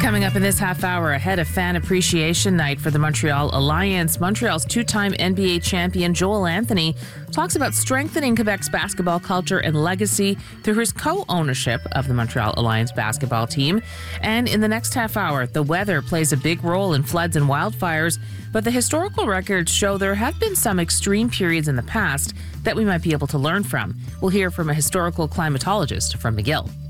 Coming up in this half hour, ahead of Fan Appreciation Night for the Montreal Alliance, Montreal's two-time NBA champion Joel Anthony talks about strengthening Quebec's basketball culture and legacy through his co-ownership of the Montreal Alliance basketball team. And in the next half hour, the weather plays a big role in floods and wildfires, but the historical records show there have been some extreme periods in the past that we might be able to learn from. We'll hear from a historical climatologist from McGill.